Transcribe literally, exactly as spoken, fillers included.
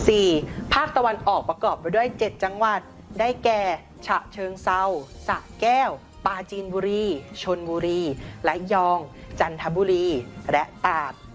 สี่ ภาคตะวันออกประกอบไปด้วยเจ็ดจังหวัดได้แก่ฉะเชิงเทราสระแก้วปราจีนบุรีชลบุรีระยองจันทบุรีและตราด